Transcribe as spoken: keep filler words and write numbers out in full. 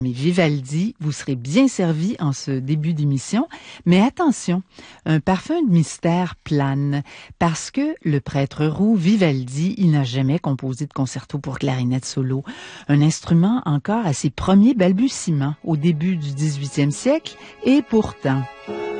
Mais Vivaldi, vous serez bien servi en ce début d'émission. Mais attention, un parfum de mystère plane, parce que le prêtre roux Vivaldi, il n'a jamais composé de concerto pour clarinette solo. Un instrument encore à ses premiers balbutiements au début du dix-huitième siècle, et pourtant...